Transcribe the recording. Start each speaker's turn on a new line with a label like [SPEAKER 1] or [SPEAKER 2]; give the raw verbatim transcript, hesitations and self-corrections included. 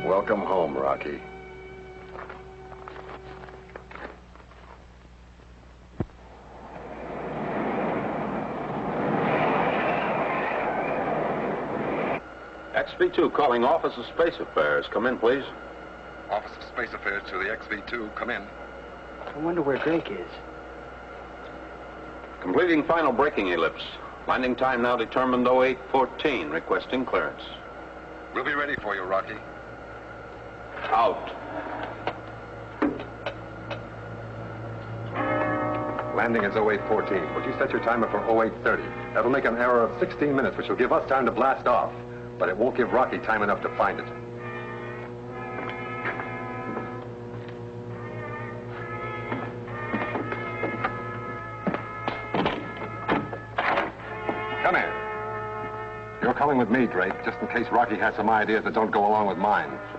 [SPEAKER 1] Welcome home, Rocky.
[SPEAKER 2] X V two calling Office of Space Affairs. Come in, please.
[SPEAKER 1] Office of Space Affairs to the X V two. Come in.
[SPEAKER 3] I wonder where Drake is.
[SPEAKER 2] Completing final braking ellipse. Landing time now determined oh eight fourteen. Requesting clearance.
[SPEAKER 1] We'll be ready for you, Rocky.
[SPEAKER 2] Out.
[SPEAKER 1] Landing is oh eight fourteen, but you set your timer for oh eight thirty. That'll make an error of sixteen minutes, which will give us time to blast off. But it won't give Rocky time enough to find it. Come here. You're coming with me, Drake, just in case Rocky has some ideas that don't go along with mine.